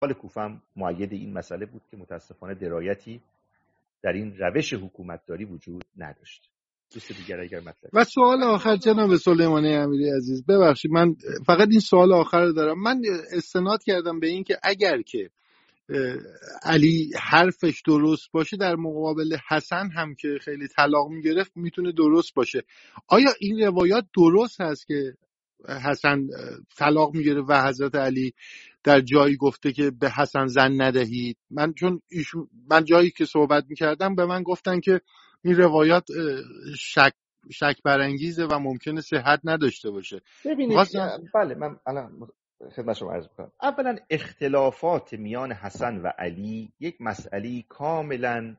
حال کوفه هم مؤید این مسئله بود که متاسفانه درایتی در این روش حکومتداری وجود نداشت. دوست دیگر اگر مطلب. و سوال آخر جناب سلیمانی امیری عزیز، ببخشید من فقط این سوال آخر رو دارم. من استناد کردم به این که اگر که علی حرفش درست باشه در مقابل حسن هم که خیلی طلاق میگرفت میتونه درست باشه. آیا این روایات درست هست که حسن طلاق میگرفت و حضرت علی در جایی گفته که به حسن زن ندهید؟ من جایی که صحبت میکردم به من گفتن که این روایات شک برانگیزه و ممکنه صحت نداشته باشه. ببینید بله، من الان خدمت شما عرض می‌کنم. اولا اختلافات میان حسن و علی یک مسئله کاملا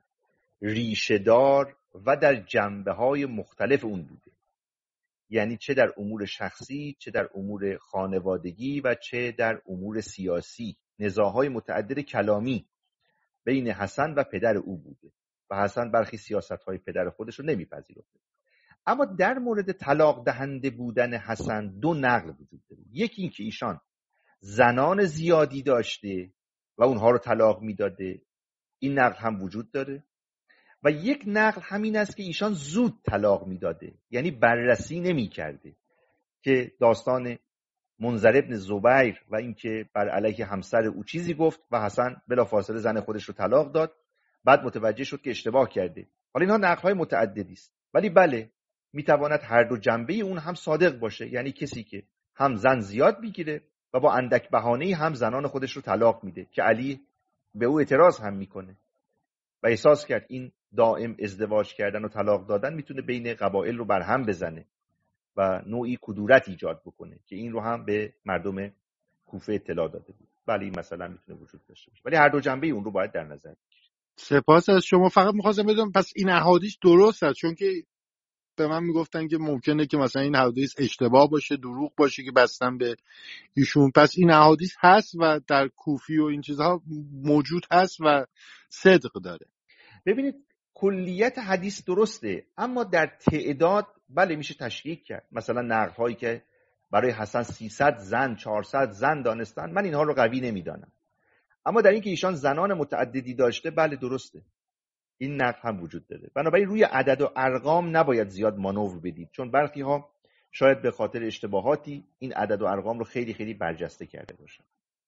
ریشه‌دار و در جنبه‌های مختلف اون بوده، یعنی چه در امور شخصی، چه در امور خانوادگی و چه در امور سیاسی. نزاع‌های متعدد کلامی بین حسن و پدر او بوده و حسن برخی سیاست‌های پدر خودش رو نمی‌پذیرفته. اما در مورد طلاق دهنده بودن حسن دو نقل وجود داره. یکی این که ایشان زنان زیادی داشته و اونها رو طلاق میداده، این نقل هم وجود داره. و یک نقل همین است که ایشان زود طلاق میداده، یعنی بررسی نمی کرده، که داستان منذر ابن زبیر و اینکه بر علیه همسر او چیزی گفت و حسن بلافاصله زن خودش رو طلاق داد، بعد متوجه شد که اشتباه کرده. حالا اینها نقل‌های متعددی است، ولی بله میتواند هر دو جنبه اون هم صادق باشه، یعنی کسی که هم زن زیاد میگیره و با اندک بهانه‌ای هم زنان خودش رو طلاق میده که علی به او اعتراض هم میکنه و احساس کرد این دائم ازدواج کردن و طلاق دادن میتونه بین قبایل رو برهم بزنه و نوعی کدورت ایجاد بکنه، که این رو هم به مردم کوفه اطلاع داده بود. بله این مثلا میتونه وجود داشته باشه، ولی هر دو جنبه اون رو باید در نظر بگیریم. سپاس از شما. فقط می‌خواستم بدونم پس این احادیث درست است؟ چون که به من میگفتن که ممکنه که مثلا این احادیث اشتباه باشه، دروغ باشه که بستن به ایشون. پس این احادیث هست و در کوفی و این چیزها موجود هست و صدق داره. ببینید کلیت حدیث درسته، اما در تعداد بله میشه تشکیک کرد. مثلا نقل هایی که برای حسن 300 زن 400 زن دانستن، من اینها رو قوی نمیدانم. اما در اینکه ایشان زنان متعددی داشته، بله درسته، این نقل هم وجود داره. بنابراین روی عدد و ارقام نباید زیاد مانور بدید، چون برخی ها شاید به خاطر اشتباهاتی این عدد و ارقام رو خیلی خیلی برجسته کرده باشن.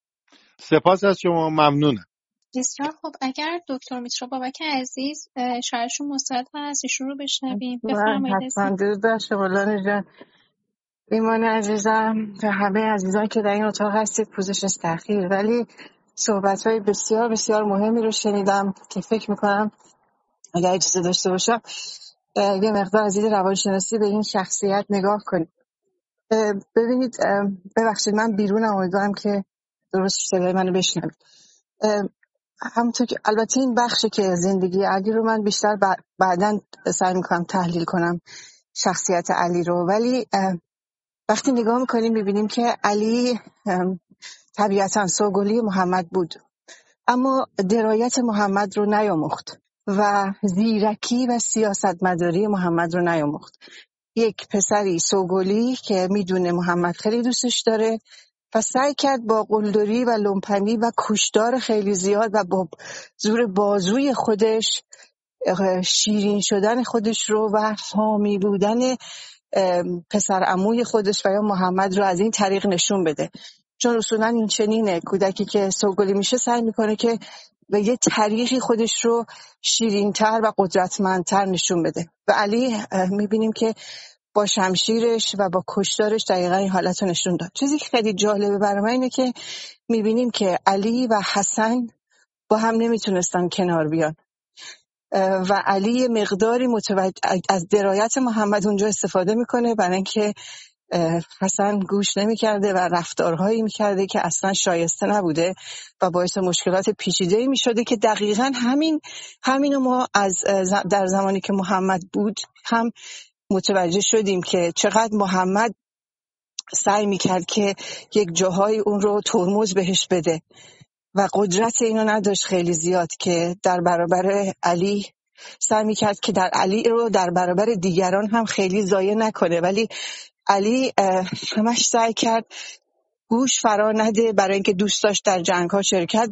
سپاس از شما، ممنونم. بسیار خب، اگر دکتر میترا بابک عزیز شرحشون مستعد هست ایشون رو بشنویم. بفرمایید. حتما درود بر شما لانه جان. ایمان عزیزم و همه عزیزان که در این اتاق هستید، پوزش از تأخیر، ولی صحبت‌های بسیار بسیار مهمی رو شنیدم که فکر می‌کنم اگر اجازه داشته باشم یه مقدار از دید روانشناسی به این شخصیت نگاه کنیم. ببینید، ببخشید من بیرونم، امیدوارم که درست صدای منو بشنوید. همونطور که البته این بخشی که زندگی علی رو من بیشتر بعداً سعی می‌کنم تحلیل کنم شخصیت علی رو، ولی وقتی نگاه می‌کنیم می‌بینیم که علی طبیعتاً سوگلی محمد بود، اما درایت محمد رو نیاموخت و زیرکی و سیاستمداری محمد رو نیاموخت. یک پسری سوگلی که میدونه محمد خیلی دوستش داره و سعی کرد با قلدری و لومپنی و کشدار خیلی زیاد و با زور بازوی خودش شیرین شدن خودش رو و حامی بودن پسر عموی خودش و یا محمد رو از این طریق نشون بده. چون اصولا این چنینه، کودکی که سوگلی میشه سعی میکنه که به یه طریقی خودش رو شیرین‌تر و قدرتمندتر نشون بده و علی میبینیم که با شمشیرش و با کشتارش دقیقا این حالت رو نشون داد. چیزی که خیلی جالبه برای من اینه که میبینیم که علی و حسن با هم نمیتونستن کنار بیان و علی مقداری از درایت محمد اونجا استفاده میکنه برای اینکه حسن گوش نمیکرده و رفتارهایی میکرده که اصلا شایسته نبوده و باعث مشکلات پیچیده‌ای میشده که دقیقاً همینو ما در زمانی که محمد بود هم متوجه شدیم که چقدر محمد سعی میکرد که یک جاهای اون رو ترمز بهش بده و قدرت اینو نداشت خیلی زیاد که در برابر علی سعی میکرد که در علی رو در برابر دیگران هم خیلی ضایع نکنه، ولی علی همش سعی کرد گوش فرا نده برای اینکه دوست داشت در جنگ ها شرکت